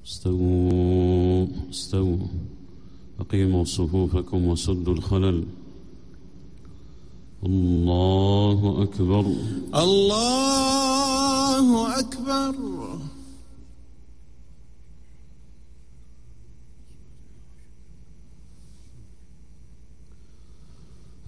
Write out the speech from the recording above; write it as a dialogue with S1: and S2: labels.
S1: استووا استووا أقيموا صفوفكم وسدوا الخلل. الله أكبر
S2: الله أكبر.